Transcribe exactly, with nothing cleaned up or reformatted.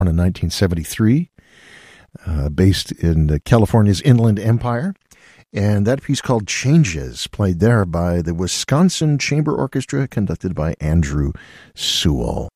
in nineteen seventy-three, uh, based in California's Inland Empire. And that piece called Changes, played there by the Wisconsin Chamber Orchestra, conducted by Andrew Sewell.